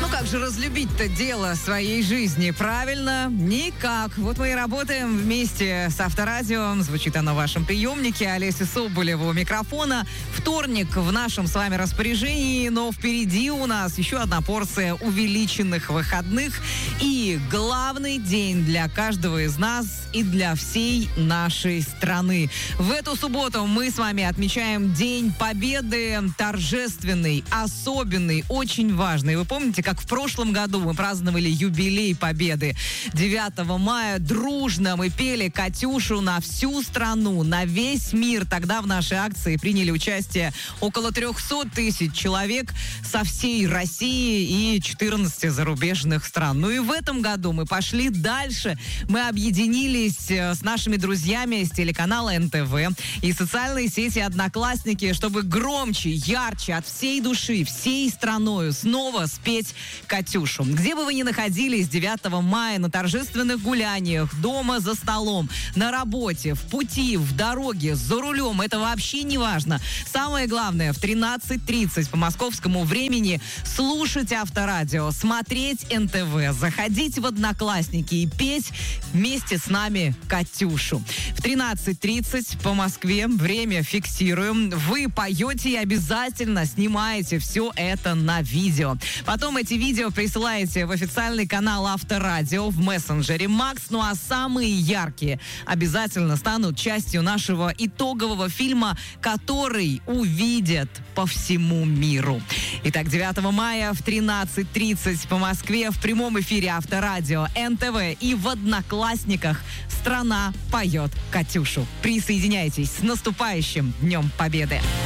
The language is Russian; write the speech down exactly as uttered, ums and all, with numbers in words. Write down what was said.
Ну как же разлюбить-то дело своей жизни? Правильно? Никак. Вот мы и работаем вместе с Авторадио. Звучит оно в вашем приемнике. Олеся Соболева у микрофона. Вторник в нашем с вами распоряжении, но впереди у нас еще одна порция увеличенных выходных. И главный день для каждого из нас и для всей нашей страны. В эту субботу мы с вами отмечаем День Победы. Торжественный, особенный, очень важный. Вы помните, как в прошлом году мы праздновали юбилей Победы? девятого мая дружно мы пели «Катюшу» на всю страну, на весь мир. Тогда в нашей акции приняли участие около триста тысяч человек со всей России и четырнадцати зарубежных стран. Ну и в этом году мы пошли дальше. Мы объединились с нашими друзьями с телеканала эн тэ вэ и социальной сети «Одноклассники», чтобы громче, ярче, от всей души, всей страною снова спеть «Катюшу». Где бы вы ни находились девятого мая на торжественных гуляниях, дома за столом, на работе, в пути, в дороге, за рулем, это вообще не важно. Самое главное, в тринадцать тридцать по московскому времени слушать Авторадио, смотреть эн тэ вэ, заходить в Одноклассники и петь вместе с нами «Катюшу». В тринадцать тридцать по Москве время фиксируем. Вы поете и обязательно снимаете все это на видео. Потом эти видео присылаете в официальный канал Авторадио в мессенджере Макс. Ну а самые яркие обязательно станут частью нашего итогового фильма, который увидят по всему миру. Итак, девятого мая в тринадцать тридцать по Москве в прямом эфире Авторадио, эн тэ вэ и в Одноклассниках страна поет «Катюшу». Присоединяйтесь. С наступающим Днем Победы!